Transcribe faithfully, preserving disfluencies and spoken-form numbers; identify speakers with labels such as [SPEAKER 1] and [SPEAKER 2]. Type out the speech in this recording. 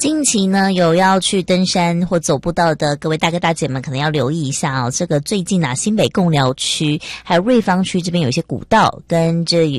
[SPEAKER 1] 近期呢，有要去登山或走步道的各位大哥大姐们，可能要留意一下哦。这个最近啊，新北贡寮区还有瑞芳区这边有一些古道跟这